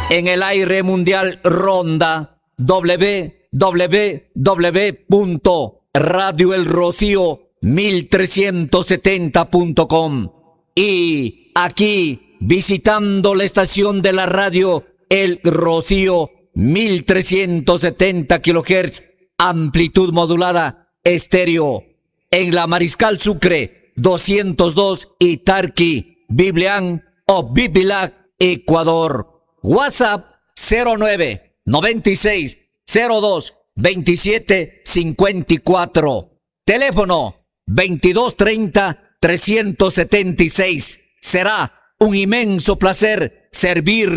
En el aire mundial ronda www.radioelrocío1370.com. Y aquí, visitando la estación de la radio El Rocío, 1370 kHz, amplitud modulada, estéreo. En la Mariscal Sucre, 202 y Tarqui, Biblián o Bibilac, Ecuador. WhatsApp 09 96 02 27 54. Teléfono 2230 376. Será un inmenso placer servir